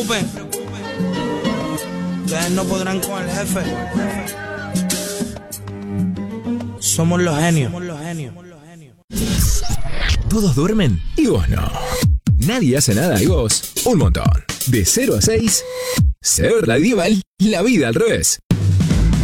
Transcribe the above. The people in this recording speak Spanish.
Ustedes no podrán con el jefe. Somos los genios. Todos duermen y vos no. Nadie hace nada y vos un montón. De 0 a 6, Ser Radieval, la vida al revés.